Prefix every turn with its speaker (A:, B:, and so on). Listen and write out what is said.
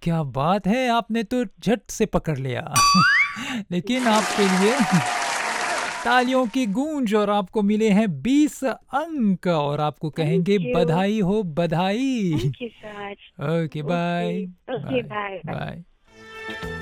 A: क्या बात है! आपने तो झट से पकड़ लिया। लेकिन आपके लिए तालियों की गूंज और आपको मिले हैं 20 अंक और आपको
B: Thank
A: कहेंगे
B: you.
A: बधाई हो बधाई।
B: Thank you so much.
A: Okay bye,
B: Okay. Okay,
A: bye,
B: bye. Bye.
A: Bye.